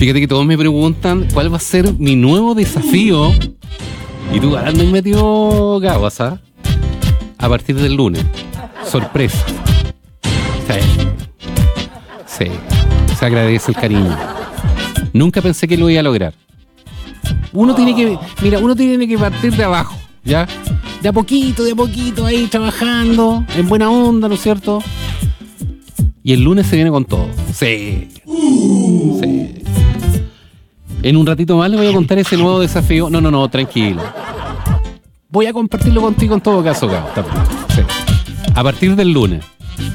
Fíjate que todos me preguntan cuál va a ser mi nuevo desafío. Y tú andas metido gabas, ¿ah? A partir del lunes. Sorpresa. Sí. Se agradece el cariño. Nunca pensé que lo iba a lograr. Uno tiene que partir de abajo, ¿ya? De a poquito, ahí trabajando, en buena onda, ¿no es cierto? Y el lunes se viene con todo. Sí. En un ratito más les voy a contar ese nuevo desafío. No, tranquilo. Voy a compartirlo contigo en todo caso, Gabo. Sí. A partir del lunes.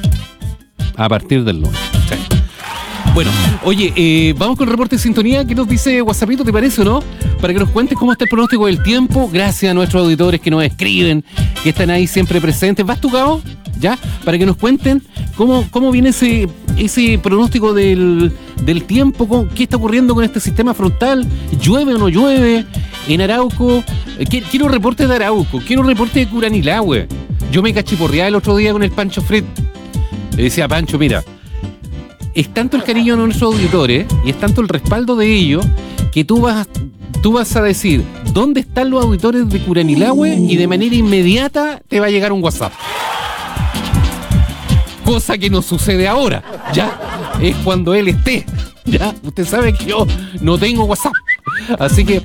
Sí. Bueno, oye, vamos con el reporte de sintonía. ¿Qué nos dice WhatsAppito, te parece o no? Para que nos cuentes cómo está el pronóstico del tiempo. Gracias a nuestros auditores que nos escriben, que están ahí siempre presentes. ¿Vas tú, Gabo? ¿Ya? Para que nos cuenten cómo viene ese pronóstico del tiempo, qué está ocurriendo con este sistema frontal. ¿Llueve o no llueve? En Arauco, quiero reporte de Arauco, quiero reporte de Curanilahue. Yo me cachiporreaba el otro día con el Pancho Fred. Le decía, Pancho, mira, es tanto el cariño de nuestros auditores y es tanto el respaldo de ellos que tú vas a decir dónde están los auditores de Curanilahue y de manera inmediata te va a llegar un WhatsApp. Cosa que no sucede ahora, ¿ya? Es cuando él esté, ¿ya? Usted sabe que yo no tengo WhatsApp. Así que,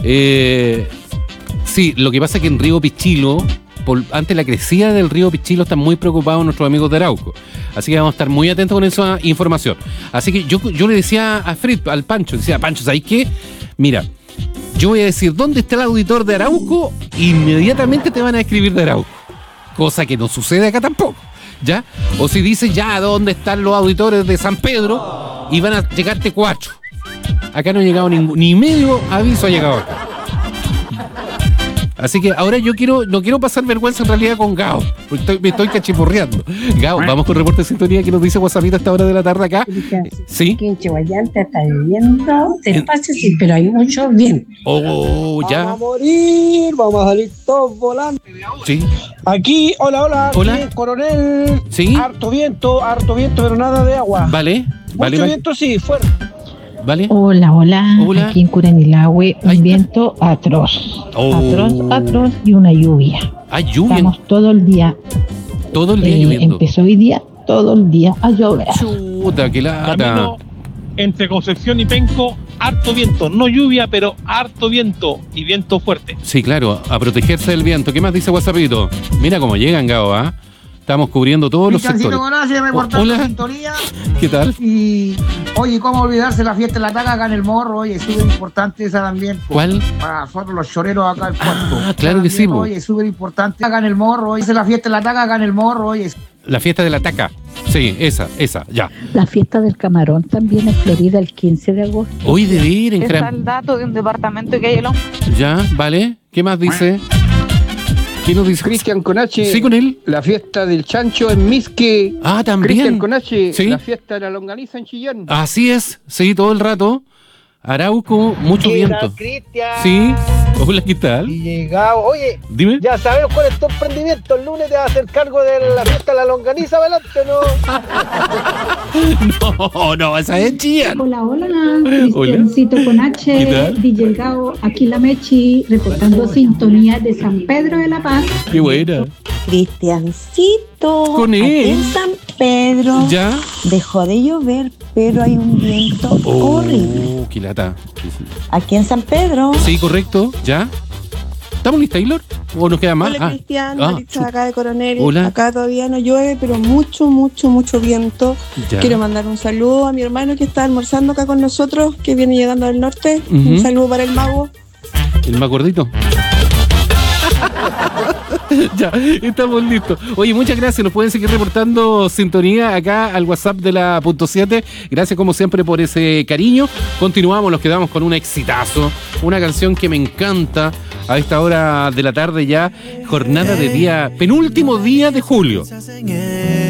sí, lo que pasa es que en Río Pichilo, ante la crecida del río Pichilo, están muy preocupados nuestros amigos de Arauco. Así que vamos a estar muy atentos con esa información. Así que yo le decía a Fred, al Pancho, Pancho, ¿sabes qué? Mira, yo voy a decir dónde está el auditor de Arauco, inmediatamente te van a escribir de Arauco. Cosa que no sucede acá tampoco, ¿ya? O si dices ya dónde están los auditores de San Pedro y van a llegarte 4. Acá no ha llegado ni medio aviso ha llegado acá. Así que ahora no quiero pasar vergüenza en realidad con Gao, porque me estoy cachiporreando. Gao, vamos con el reporte de sintonía que nos dice WhatsAppito a esta hora de la tarde acá. Sí. Aquí en Chihuayante está lloviendo despacio, sí, pero hay mucho viento. Oh, ya. Vamos a morir, vamos a salir todos volando. Sí. Aquí, hola. Hola. Aquí, Coronel. Sí. Harto viento, pero nada de agua. Vale. Mucho viento, sí, fuerte. ¿Vale? Hola. Aquí en Curanilahue, un viento atroz. Atroz y una lluvia. Lluvia. Estamos todo el día lloviendo. Empezó hoy día, todo el día a llover. Chuta, qué lata. Camino entre Concepción y Penco, harto viento, no lluvia, pero harto viento y viento fuerte. Sí, claro, a protegerse del viento. ¿Qué más dice WhatsAppito? Mira cómo llegan, Gao, ¿ah? Estamos cubriendo todos los sectores. Hola. Sintonía. ¿Qué tal? Y, oye, ¿cómo olvidarse la fiesta de la taca acá en el Morro? Oye, es súper importante esa también. ¿Cuál? Para nosotros los choreros acá en Puerto. Claro que sí. Oye, es súper importante acá en el Morro. Oye, es la fiesta de la taca acá en el Morro. Oye. La fiesta de la taca. Sí, esa, ya. La fiesta del camarón también en Florida el 15 de agosto. Hoy de ir en Está el dato de un departamento que hay en Ya, vale. ¿Qué más dice? ¿Quién nos dice? Cristian con H. Sí, con él. La fiesta del chancho en Misque. También. Cristian con H. Sí. La fiesta de la longaniza en Chillán. Así es, sí, todo el rato. Arauco, mucho viento. Cristian. Sí. Hola, ¿qué tal? Y llegado. Oye, dime. Ya sabemos cuál es tu emprendimiento. El lunes te vas a hacer cargo de la fiesta de la longaniza, ¿adelante, no? No, esa es Chillán. Hola, Cristiancito con H, DJ Gao, aquí la Mechi, reportando sintonía de San Pedro de la Paz. Qué buena. Cristiancito, con él. Aquí en San Pedro. Ya. Dejó de llover, pero hay un viento horrible. Qué lata. Aquí en San Pedro. Sí, correcto. ¿Ya? ¿Estamos listos, Taylor? ¿O nos queda más? Hola, Cristian, Maritza, acá de Coronel. Hola. Acá todavía no llueve, pero mucho viento. Ya. Quiero mandar un saludo a mi hermano que está almorzando acá con nosotros, que viene llegando del norte. Un saludo para el mago. ¿El más gordito? Ya, estamos listos. Oye, muchas gracias. Nos pueden seguir reportando sintonía acá al WhatsApp de la .7. Gracias como siempre por ese cariño. Continuamos, nos quedamos con un exitazo, una canción que me encanta a esta hora de la tarde ya, jornada de penúltimo día de julio.